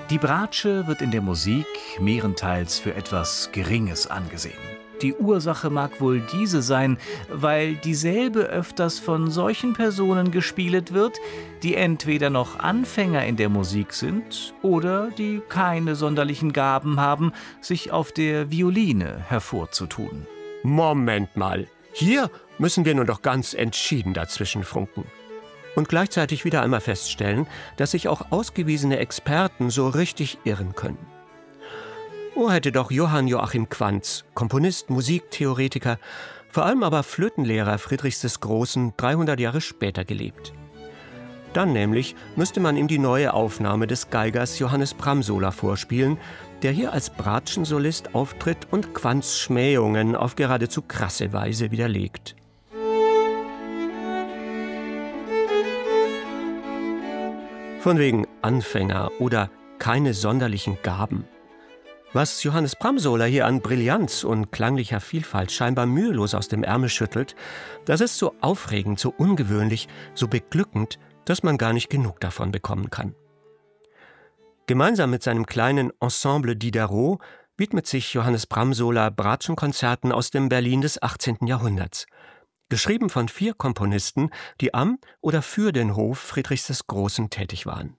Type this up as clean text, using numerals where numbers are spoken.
Die Bratsche wird in der Musik mehrenteils für etwas Geringes angesehen. Die Ursache mag wohl diese sein, weil dieselbe öfters von solchen Personen gespielt wird, die entweder noch Anfänger in der Musik sind oder die keine sonderlichen Gaben haben, sich auf der Violine hervorzutun. Moment mal, hier müssen wir nun doch ganz entschieden dazwischen funken. Und gleichzeitig wieder einmal feststellen, dass sich auch ausgewiesene Experten so richtig irren können. Oh, hätte doch Johann Joachim Quanz, Komponist, Musiktheoretiker, vor allem aber Flötenlehrer Friedrichs des Großen 300 Jahre später gelebt. Dann nämlich müsste man ihm die neue Aufnahme des Geigers Johannes Bramsola vorspielen, der hier als Bratschensolist auftritt und Quanz' Schmähungen auf geradezu krasse Weise widerlegt. Von wegen Anfänger oder keine sonderlichen Gaben. Was Johannes Bramsola hier an Brillanz und klanglicher Vielfalt scheinbar mühelos aus dem Ärmel schüttelt, das ist so aufregend, so ungewöhnlich, so beglückend, dass man gar nicht genug davon bekommen kann. Gemeinsam mit seinem kleinen Ensemble Diderot widmet sich Johannes Bramsola Bratschenkonzerten aus dem Berlin des 18. Jahrhunderts. Geschrieben von 4 Komponisten, die am oder für den Hof Friedrichs des Großen tätig waren.